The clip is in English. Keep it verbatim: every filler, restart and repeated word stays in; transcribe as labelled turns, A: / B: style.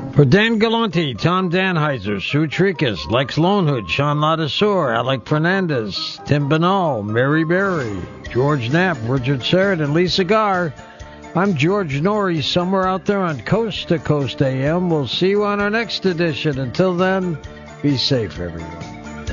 A: For Dan Galanti, Tom Danheiser, Sue Tricus, Lex Lonehood, Sean Ladasur, Alec Fernandez, Tim Banal, Mary Berry, George Knapp, Richard Serrett, and Lisa Garr, I'm George Norrie, somewhere out there on Coast to Coast A M. We'll see you on our next edition. Until then, be safe, everyone.